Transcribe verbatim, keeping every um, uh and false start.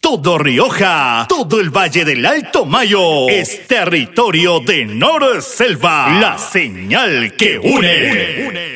Todo Rioja, todo el Valle del Alto Mayo es territorio de Nor Selva, la señal que une.